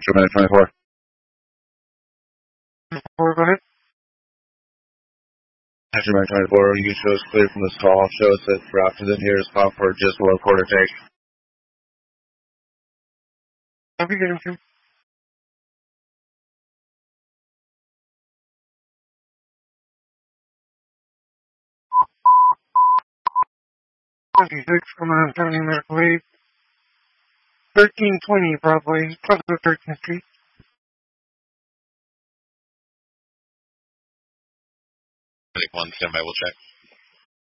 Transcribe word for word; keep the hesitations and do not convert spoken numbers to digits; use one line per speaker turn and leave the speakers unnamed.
Gemini twenty-four.
Four, go ahead.
Gemini twenty-four, you show us clear from this call. Show us that for oxygen here is pop for just below quarter take.
I'll be getting through. twenty-six, come on, seventy minute wave. thirteen twenty, probably, close to thirteenth Street.
One, stand by, we'll check.